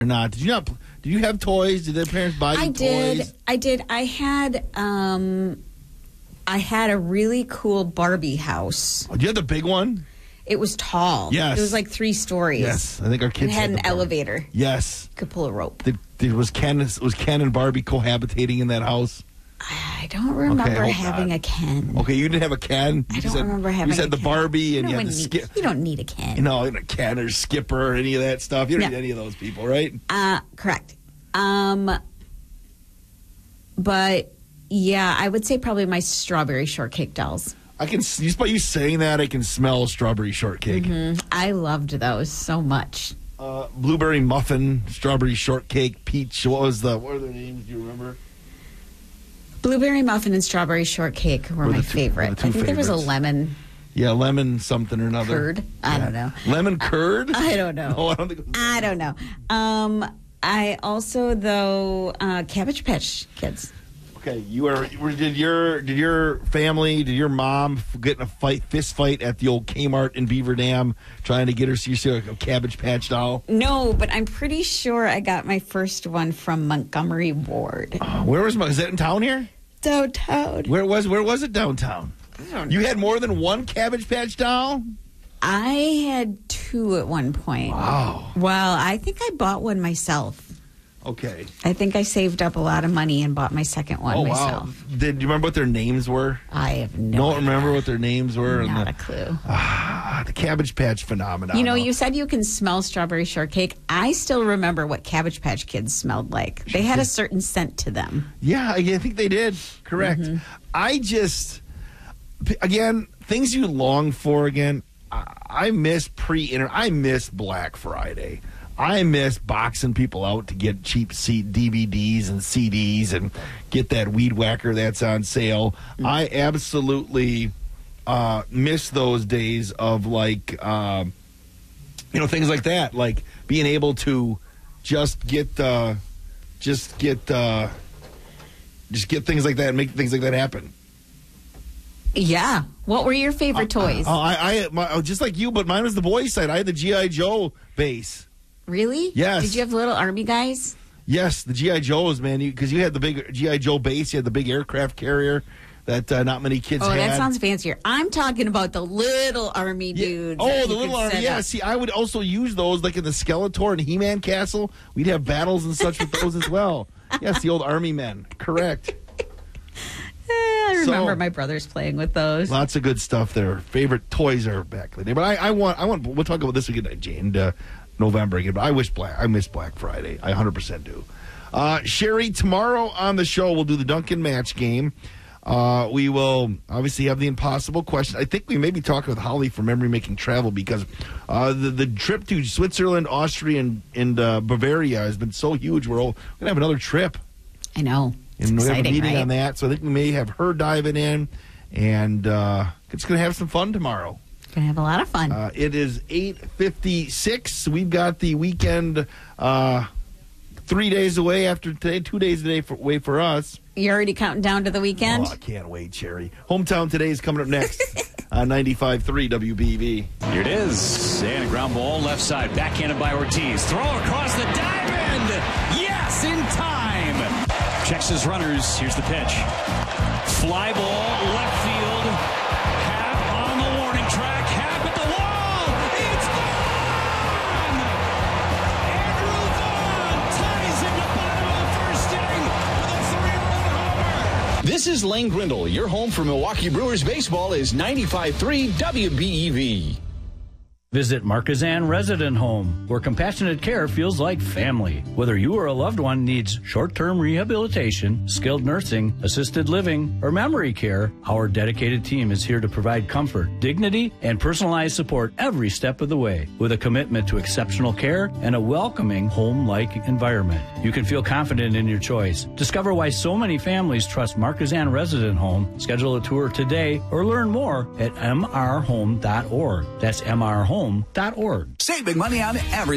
or not? Did you not? Did you have toys? Did their parents buy you toys? I did. I had a really cool Barbie house. Oh, do you have the big one? It was tall. Yes. It was like 3 stories. Yes, I think our kids It had an the Barbie. elevator. Yes. Could pull a rope. Was Ken and Barbie cohabitating in that house? I don't remember having a Ken. Okay, you didn't have a Ken? I don't remember having a Ken. You said the Barbie and you had the Skip. You don't need a Ken. No, a Ken or Skipper or any of that stuff. You don't need any of those people, right? Correct. But, yeah, I would say probably my strawberry shortcake dolls. Just by you saying that, I can smell strawberry shortcake. Mm-hmm. I loved those so much. Blueberry muffin, strawberry shortcake, peach. What are their names? Do you remember? Blueberry muffin and strawberry shortcake were my favorite. I think there was a lemon. Yeah, lemon something or another. Curd? I don't know. Lemon curd? I don't know. No, I don't think it was I don't know. I also, though, Cabbage Patch Kids. Okay, did your family, did your mom get in a fist fight at the old Kmart in Beaver Dam trying to get her a Cabbage Patch doll? No, but I'm pretty sure I got my first one from Montgomery Ward. Is that in town here? Downtown. Where was it downtown? I don't know. You had more than one Cabbage Patch doll? I had 2 at one point. Wow. Well, I think I bought one myself. Okay. I think I saved up a lot of money and bought my second one myself. Wow. Do you remember what their names were? I have no Don't idea. remember what their names were? Not a clue. The Cabbage Patch phenomenon. You know, you said you can smell strawberry shortcake. I still remember what Cabbage Patch Kids smelled like. They had a certain scent to them. Yeah, I think they did. Correct. Mm-hmm. Again, things you long for again, I miss I miss Black Friday. I miss boxing people out to get cheap DVDs and CDs and get that weed whacker that's on sale. Mm-hmm. I absolutely miss those days of things like that, like being able to just get things like that and make things like that happen. Yeah. What were your favorite toys? Just like you, but mine was the boys' side. I had the G.I. Joe base. Really? Yes. Did you have little army guys? Yes, the G.I. Joes, man, because you had the big G.I. Joe base, you had the big aircraft carrier that not many kids had. Oh, that sounds fancier. I'm talking about the little army dudes. Oh, the little army, yeah. See, I would also use those, like in the Skeletor and He-Man Castle. We'd have battles and such with those as well. Yes, the old army men. Correct. I remember my brothers playing with those. Lots of good stuff there. Favorite toys are back in the day. But I want. We'll talk about this again in November again. But I miss Black Friday. I 100% do. Sherry, tomorrow on the show we'll do the Duncan match game. We will obviously have the impossible question. I think we may be talking with Holly for Memory Making Travel because the trip to Switzerland, Austria, and Bavaria has been so huge. We're going to have another trip. I know. And we have a meeting right? on that, so I think we may have her diving in, and it's going to have some fun tomorrow. Going to have a lot of fun. It is 8:56. We've got the weekend 3 days away after today, 2 days away for us. You're already counting down to the weekend? Oh, I can't wait, Cherry. Hometown Today is coming up next on 95.3 WBV. Here it is. And a ground ball left side. Backhanded by Ortiz. Throw across the diamond. Yes, in time. Checks his runners. Here's the pitch. Fly ball, left field. Happ on the warning track. Happ at the wall. It's gone! Andrew Vaughn ties it in the bottom of the first inning with a 3-run homer. This is Lane Grindle. Your home for Milwaukee Brewers baseball is 95.3 WBEV. Visit Marquezan Resident Home, where compassionate care feels like family. Whether you or a loved one needs short-term rehabilitation, skilled nursing, assisted living, or memory care, our dedicated team is here to provide comfort, dignity, and personalized support every step of the way, with a commitment to exceptional care and a welcoming home-like environment. You can feel confident in your choice. Discover why so many families trust Marquezan Resident Home. Schedule a tour today or learn more at mrhome.org. That's mrhome.org. Save big money on everything.